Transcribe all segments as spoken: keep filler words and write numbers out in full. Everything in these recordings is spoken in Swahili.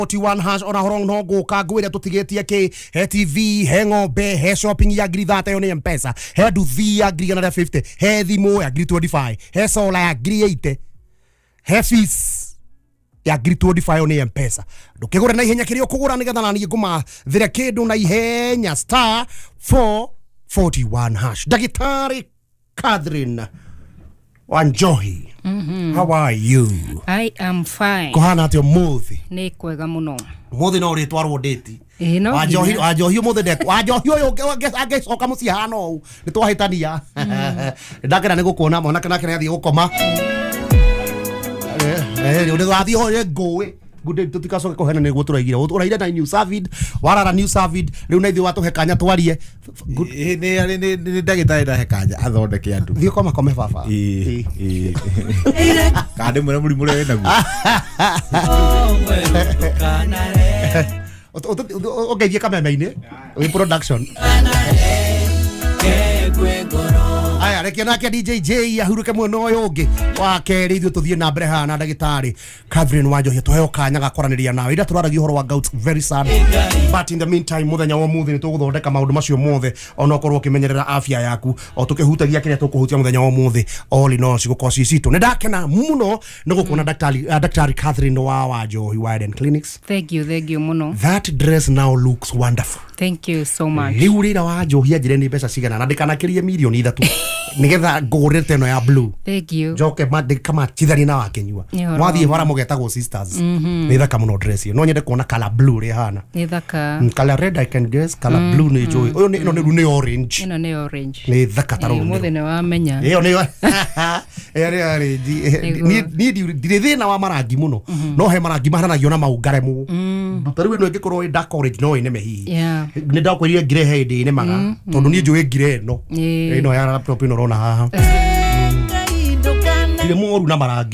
forty-one hash ona horong no go ka gwire tutigetie ke he T V he ng'ombe he shopping ya ngiri thirty yo ni M-Pesa he nduthi ya ngiri one hundred fifty he thimu ya ngiri twenty-five he solar ya ngiri eighty he fees ya ngiri twenty-five yo ni M-Pesa ndukigura na ihenya kirio kugura nigetha nani nguma thire kindu na ihenya star four forty-one hash. Dagitari Catherine Wanjohi. Mm-hmm. How are you? I am fine. Kohana atio muthi. Ni kwega muno. Muthi no ri twarwo date. Eh no. Wanjohi wanjohi muthi de. Wanjohi uyu age soka muciano. Ni twahitania. Ndakena ni gukona mona kana kana athie gukoma. Eh eh uri athie ho ngui. Gude tutikacoke kohena niguo turaigire uraire na New Savid warara New Savid riu na ithui watuhe kanya twarie ni ni ni ndagitari na hekanya athondeke andu thio koma kome baba eh eh kande mure muri mure wena guo ogeithie kameme-ini wi production aya reke nake D J J ahuruke mwena uyu ungi wa keri ithu tuthie na mbere hana ndagitari Catherine Wanjohi tuheo kanya gakoraniria nawe ira turaragia horo wa gout very sad but in the meantime muthenya wa muthi ni tuguthondeka maundu macio mothe ona okorwo kimenyerera afya yaku o tukihutagia kiria tukuhutia muthenya wa muthi all in all cigukorwo ci citu ni ndakena muno ni gukuna daktari uh, daktari Catherine wa Wanjohi wa Eden Clinics. Thank you, thank you muno. That dress now looks wonderful. Thank you so much. Riu rira wa Wanjohi ajire ni mbeca cigana na ndikanakirie milioni ithatu nigetha ngurite no ya blue. Thank you. Joke made kama chithani na wakenyua mwathie bara mugetagwo sisters ni thaka muno dress yo no nyende kuona color blue ri hana ni thaka color red I can guess color blue ni joy uyu no ni ni orange ino ni orange ni thaka taro ni muthe ne wa menya iyo ni eri ari ni ni ndi thina wa marangi muno no he marangi maranagio na maungare mu ndutariwe no ngikorwo dark orange no ine mehihi ni ndakwirire ngire hendi ine maga tondu ni njui ngire no ino ya laptop ino rona haha ile moru na marangi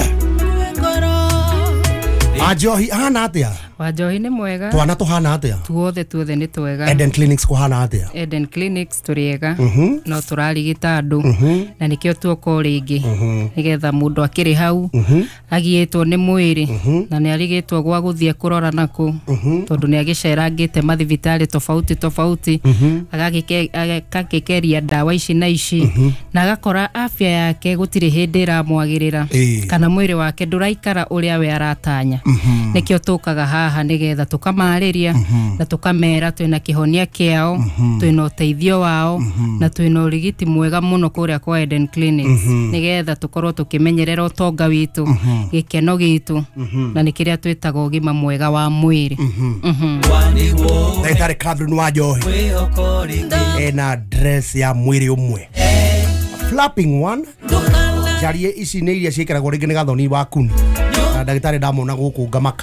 Wanjohi hana atia Wanjohi ni mwega twana tuhana atia tuothe tuothe ni twega Eden Clinics kuhana atia Eden Clinics turiega no turarigita andu na nikio tuoko ringi nigetha mundu akiri hau agietwo ni mwiri na ni arigitwo gwa guthie kurora naku tondu ni agicerangite mathibitari tofauti tofauti agagikeria dawa ici na ici na agakora afya yake gutiri hindi ramwagirira kana mwiri wake nduraikara uria we aratanya nikio tukaga haha nigetha tukamariria na tukamera twina kihonia kiao twina uteithio wao na twina urigiti mwega muno kuria kwa Eden Clinics nigetha tukorwo tukimenyerera utonga witu gikeno gitu na nikiria twitaga ugima mwega wa mwiri Daktari Catherine Wanjohi ena dress ya mwiri umwe flapping one jarie ici ni iria ciikiragwo ringi ni gathoni wa kuni na ndagitari ndamona guku ngamaka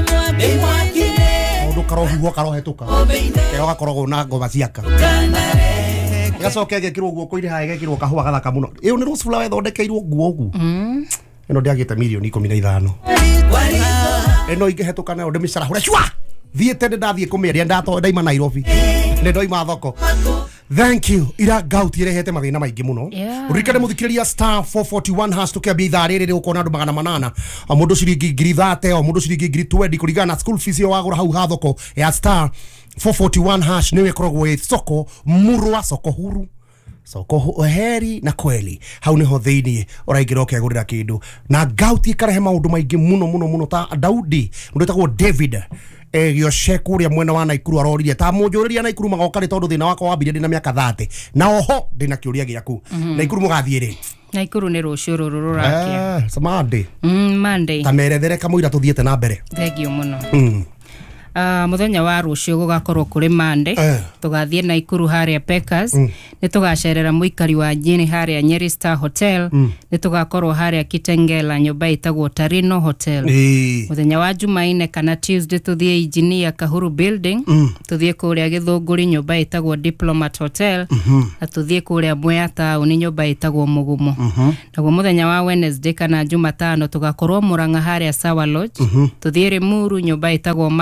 mundu karohuo karohetuka kero gakoragwo na ngoma ciaka gacoke gekirwo guoko ire hae gekirwo kahua gathaka muno iyo ni Rose Flower thondekeirwo nguo ugu ino ndiagite milioni ikumi na ithano ino ingihetuka nayo ndimicarahure shwa thiete ndathie kumeria ndato ndaima Nairobi ne ndoima thoko. Thank you. Ira gauti irehete mathina maingi muno. Urikane muthikiriria star four forty-one hash tukiambia ithaa riri ukona andu magana manana mundu ciringi ngiri thirty o mundu ciringi ngiri twenty kurigana na school fees yo wagura hau ha thoko ya star four forty-one hash niwe korogwo i soko murwa soko huru soko heri na kweli hau niho thiini uraingira ukegurira kindu na gauti ikarehe maundu maingi muno muno muno ta Daudi mundu tagwo David egio shekuria mwena wa Naikuru aroririe ta munjuriria Naikuru magoka ni tondu thina wakwa wambire ndina miaka thirty na oho ndina kiuria giaku Naikuru mugathie ri Naikuru ni rucio ruru rurakia eh Monday mm Monday tamerethere kamuira tuthiete na mbere thank you muno mm Uh, muthenya wa rucio gugakorwo kuri Monday uh. tugathie Naikuru haria Packers mm. ni tugacerera muikari wa Jini haria Nyeri Star Hotel mm. ni tugakorwo haria Kitengela nyumba itagwo Tarino Hotel e. muthenya wa Jumaine kana Tuesday tuthie Engineer Kahuru Building mm. tuthie kuria Githunguri nyumba itagwo Diplomat Hotel mm -hmm. na tuthie kuria Mwea Town nyumba itagwo Mugumo mm -hmm. naguo muthenya wa Wednesday kana Jumatano tugakorwo Murang'a haria Sawa Lodge mm -hmm. tuthie Rimuru nyumba itagwo Mercury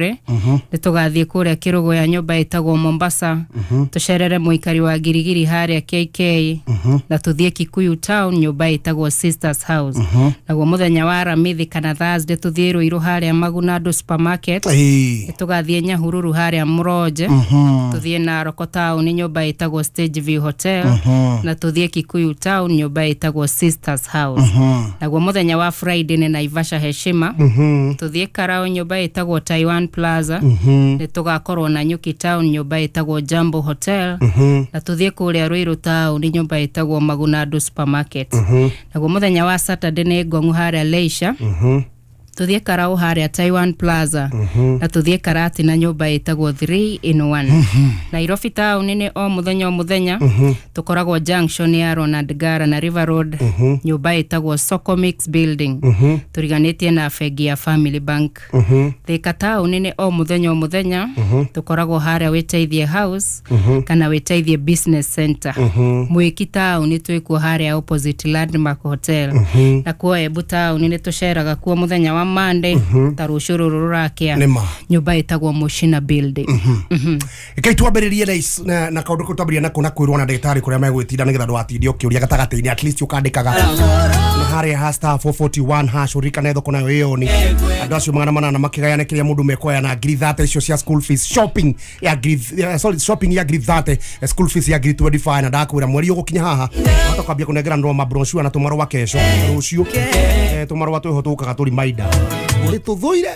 January nĩ tũgathiĩ kũrĩa Kĩrũgũ ya nyũmba ĩtagwo Mombasa tũcerere mũikari wa Girigiri harĩa K K na tũthiĩ Kikuyu Town nyũmba ĩtagwo Sisters House naguo mũthenya wa Aramithi kana Thursday tũthiĩ Ruiru harĩa Magunado Supermarket nĩ tũgathiĩ Nyahururu harĩa Muroje tũthiĩ Naroko Town nyũmba ĩtagwo Stage View Hotel na tũthiĩ Kikuyu Town nyũmba ĩtagwo Sisters House naguo mũthenya wa Friday nĩ Naivasha Heshima tũthiĩ Karao nyũmba ĩtagwo Taiwan Plaza nĩ tũgakorwo na Nyuki Town nyũmba ĩtagwo Jambo Hotel na tũthiĩ kũrĩa Ruiru Town nyũmba ĩtagwo Magunado Supermarket naguo mũthenya wa Saturday nĩ Ngong'u harĩa Leisure tũthiĩ Karao harĩa Taiwan Plaza na tũthiĩ Karati na nyũmba ĩtagwo three in one Nairobi Town nĩ o mũthenya o mũthenya tũkoragwo Junction ya Ronald Gara na River Road nyũmba ĩtagwo Soko Mix Building tũriganĩtie na bengi ya Family Bank Thika Town nĩ o mũthenya o mũthenya tũkoragwo harĩa Wĩteithie House kana Wĩteithie Business Center Mwiki Town nĩ twĩkuo harĩa opposite Landmark Hotel na kuo Embu Town nĩ tũceraga kuo mũthenya wa Monday tarushuru rurakia nyumba itagwo Mushina Building ikai twambiririe na na kaundu kutambĩria na kuna kwirwo na ndagĩtarĩ kuria megwĩtinda nĩgetha ndũgatindie ũkĩũria gatagatĩ-inĩ at least ukandĩkaga na harĩa ha star four forty-one hash urikane thoko nayo ĩyo ni andũ acio magana manana makĩgayana kĩrĩa mũndũ mekoya na ngiri thate icio cia school fees shopping ya ngiri sorry shopping ya ngiri thate school fees ya ngiri twenty-five na ndakwĩra mweri ũgũkinya haha watokambia kunengera ndo mabrochure na tũmarũa kesho rũciũ tũmarũa twĩho tũkaga tũri maida uri tuthuire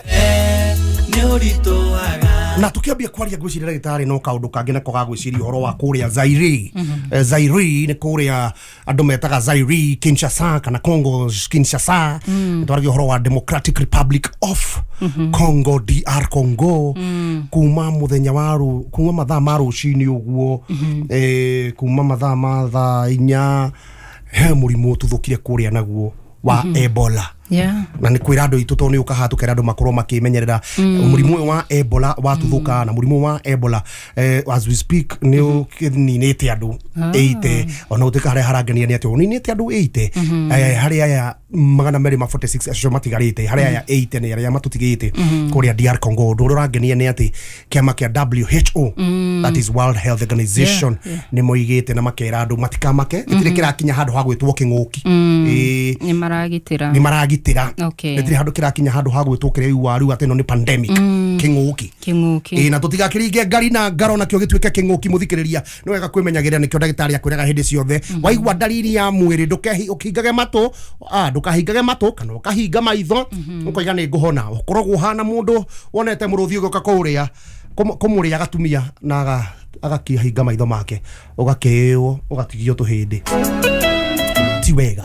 ni urito aga na tukiambia kwaria gwiciria ndagĩtarĩ no kaundu kangi nako gagwiciria horo wa kuria Zaire Zaire ni kuria andu metaga Zaire Kinshasa kana Congo Kinshasa twaragio horo wa Democratic Republic of Congo D R Congo kuma muthenya waru kuma mathaa ma rucini uguo eh kuma mathaa ma thaa inya he murimu tuthukire kuria naguo wa Ebola yeah na ni kwira andu itu to ni ukahatukira andu makorwo makimenyerera murimu wa Ebola watuthuka na murimu wa Ebola eh, as we speak ni ukininite andu eighty ona utika haria harangania ni ati uninite andu eighty haria ya magana meri ma forty-six acio matigarite haria ya eighty ni haria matutigite kuria D R Congo ndu urangania ni ati kiama kia W H O that is World Health Organization ni moigite na makera andu matikamake itire kirakinya handu ha gwitwo king'uki eh ni maragitira ni maragitira okay itire handu kirakinya handu ha gwitwo kireu waru ati no ni pandemic king'uki king'uki eh na tutigakiringe ngari na ngaro nakio gituike king'uki muthikiriria no wega kwimenyagirira nikio ndagitari akwiraga hindi ciothe waigwa dalili ya mwiri ndukehi ukingage mato ah ndukahingage mato kana ukahinga maitho ukoiga ni nguhona ukorogwo hana mundu wonete muruthi ugoka kuria kumuria gatumia na agakihinga maitho make ugakiiwo ugatigio tuhindi ti wega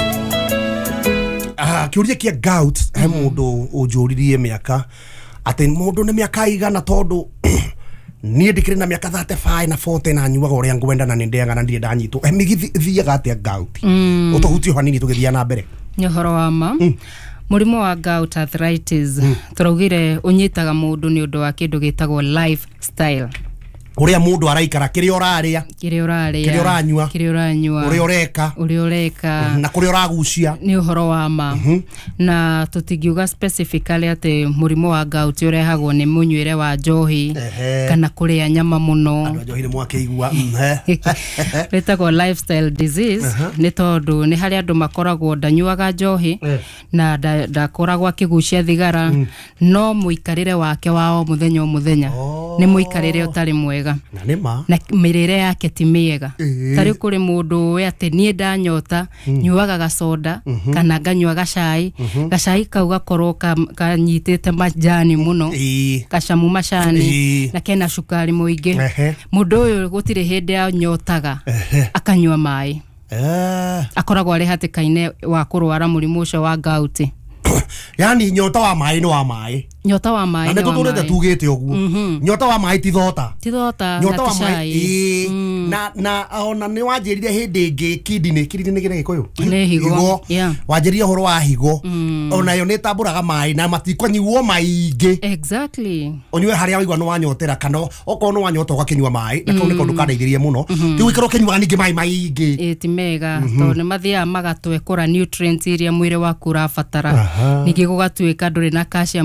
ah kiuria kia gout he mundu unjuririe miaka ati mundu ni miaka igana tondu ni ndikire na miaka thirty-five na forty na nyuaga uria ngwenda na nindeaga na ndire ndanyitwo emigithiaga atia gout utuhutio hanini tugithia na mbere ni horo wa ma murimu wa gout arthritis turaugire unyitaga mundu ni undu wa kindu gitagwo lifestyle uria mundu araikara kiria uraria kiria uraria kiria uranyua kiria uranyua uria ureka uria ureka na kuria uragucia ni uhoro wa ma na tutingiuga specifically ati murimu wa gout urehagwo ni munywire wa njohi kana kuria nyama muno andu njohi ni mwakeigua retagwo lifestyle disease ni tondu ni hari andu makoragwo ndanyuaga njohi na ndakoragwo akigucia thigara no muikarire wake wao muthenya muthenya ni muikarire utari mwega na nima na mirire yake ti miega tari kuri mundu we ati nie ndanyota nyuaga gasoda kana nganyua gacai gacai kau gakorwo kanyitite majani muno gacamu macani na kena cukari muingi mundu uyu gutire hindi ya nyotaga akanyua mai akoragwo ari hatikaine wa kurwara murimu ucio wa gout yani nyota wa mai no wa mai nyota wa mai na tuturete tugite oguo nyota wa mai ti thota ti thota nyota wa mai na na ona ni wanjirire hindi ingi kidini kidini gire gikoyo ni higo wanjirire horo wa higo ona yo netamburaga mai na matikwanyiwo mai ingi exactly onywe haria waigwa no wanyotera kana oko no wanyota ugakinywa mai na kaune kondu kandeithirie muno ti wikaro kinywa ningi mai mai ingi eh ti mega to ni mathia magatwe kura nutrients iria mwire waku rafatara ningi gugatuika nduri na calcium ya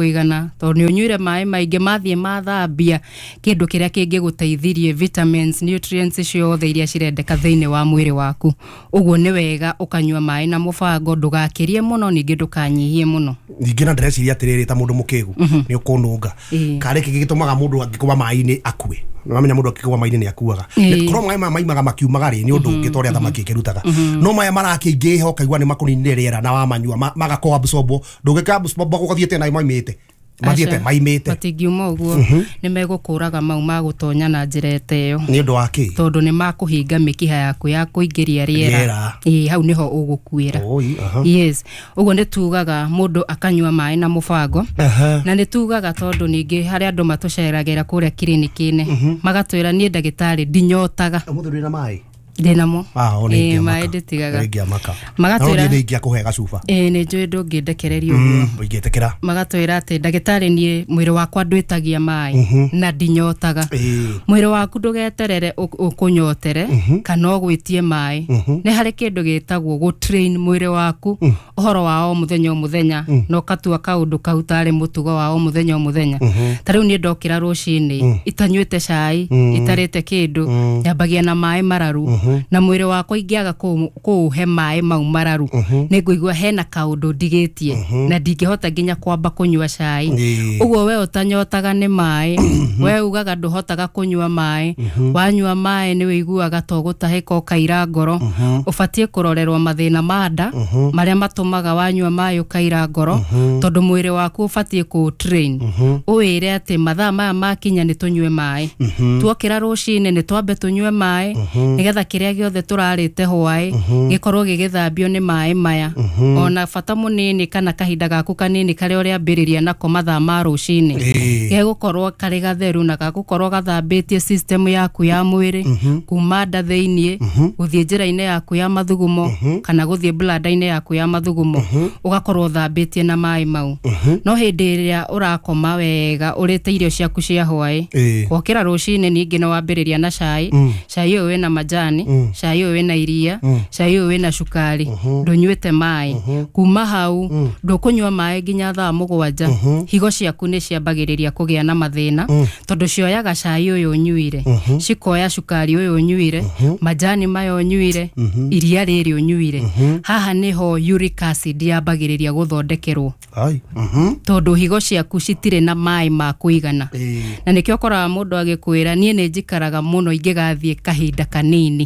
kuigana to ni unyuire mai maingi mathie mathambia kindu kiria kingi guteithirie vitamins nutrients ciothe iria cirendeka thiini wa mwiri waku uguo ni wega ukanyua mai na mubango ndugakirie muno ningi ndukanyihie muno ningi na ndresi iria atiriri ta mundu mukigu ni ukununga kare kiki gitumaga mundu angikuba mai-ini akue Namenya mundu akikuwa mai ni akuaga. Korwo mai mai maga makiumaga ri ni undu ngitoria thamaki kirutaga. No mai marakingiho kaigwa ni makuninire riera na wamanyua magako absorbo ndugika absorbo gukathiete na maimite. Mathiete maimite. Matingiuma uguo ni megukuraga mau magutonya na njira eteyo. Ni undu waki. Tondu ni makuhinga mikiha yaku ya kuingiria riera. Eh hau niho ugukuira. Oi aha. Yes. Uguo ni tugaga mundu akanyua mai na mubango. Na ni tugaga tondu ningi hari andu matuceragera kuria klinikine. Magatwira ni ndagitari ndinyotaga. Mundu ndina mai. Dinamo. Ah, oni eh mai nditigaga. Ngia maka. Magatwira ni ngia kuhega cuba. Eh ni njui ndungindekereria uguo. Ugitekera. Magatwira ati ndagitari ni mwiri wakwa ndwitagia mai na ndinyotaga. Mwiri waku ndugeterere ukunyotere kana ugwitie mai. Ni hari kindu gitagwo go train mwiri waku uhoro wao muthenya muthenya no katua kaundu kautari mutugo wao muthenya muthenya. Tariu ni ndokira rucini itanyuite cai itarite kindu yambagia na mai mararu na mwiri wakwa ingiaga kuuhe mai mau mararu ni nguigua hena kaundu ndigitie na ndingihota nginya kwamba kunyua cai uguo we utanyotaga ni mai we ugaga nduhotaga kunyua mai wanyua mai ni wiguaga to gutahika ukaira ngoro ubatie kurorerwa mathina manda maria matumaga wanyua mai ukaira ngoro tondu mwiri waku ubatie ku train uwire ati mathaa maya makinya ni tunyue mai tuokira rucini ni twambe tunyue mai nigetha kiria giothe turarite hwai gikorwo gigithambio ni mai maya ona fata munini kana kahinda gaku kanini kare uri ambiriria nako mathaa ma rucini gegukorwo kare gatheru na gagukorwo gathambitie system yaku ya mwiri kuma nda thiini guthie njira-ini yaku ya mathugumo kana guthie bladder-ini yaku ya mathugumo ugakorwo thambitie na mai mau no hindi iria urakoma wega urite irio ciaku cia hwai gwokira rucini ningi no wambiriria na cai cai uyu wina majani cai uyu wina iria cai uyu wina cukari ndunyuite mai kuma hau ndukunywa mai nginya thaa mugwanja higo ciaku ni ciambagiriria kugia na mathina tondu cioyaga cai uyu unyuire cikoya cukari uyu unyuire majani mayo unyuire iria riri unyuire haha niho uric acid yambagiriria guthondekerwo ai tondu higo ciaku citire na mai ma kuigana na nikio kora mundu agikwira nie ni njikaraga muno ingigathie kahinda kanini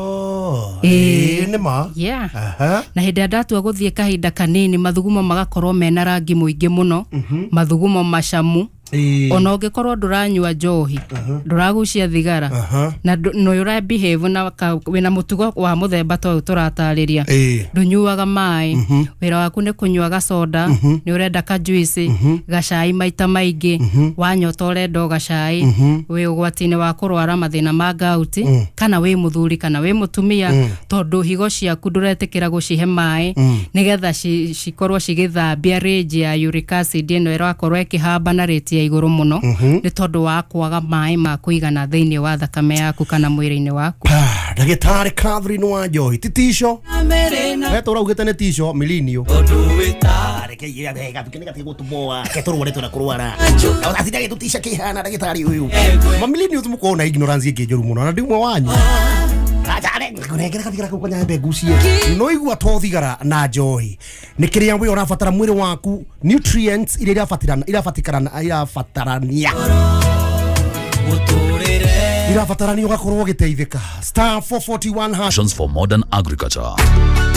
oh eh ni ma yeah aha na hinda ndatua guthie kahinda kanini mathugumo magakorwo mena rangi muingi muno mathugumo macamu ona ungikorwo nduranyua njohi nduragucia thigara na no ura behave na wina mutugo wa muthemba to turatariria ndunyuaga mai wira waku ni kunyuaga soda ni urenda ka juice gacai maita maingi wanyota urenda gacai we ugwatine wa kurwara mathina ma gauti kana we muthuri kana we mutumia tondu higo ciaku nduretikira gucihe mai nigetha cikorwo cigithambia range ya uric acid ino irakorwo ikihamba na rate iguru muno ni tondu wa kwaga mai ma kuigana thiini wa thakame yaku kana mwiri-ini waku. Ndagitari Catherine Wanjohi titisho wetu uraugite ni tisho milinio reke ya wega tukenega tigutuboa ketorwo retu na kurwara athida gitutisha kihana ndagitari uyu mamilini utumukuona ignorance ingijoru muno na ndimwe wanyu Ajare kunegera kathira kukonya mbegucie no igua to thigara na njohi nikiria we urafatara mwiri waku nutrients iria irafatirana irafatikana irafatarania irafatarania ugakorwo giteithika star four forty-one hash for modern agriculture.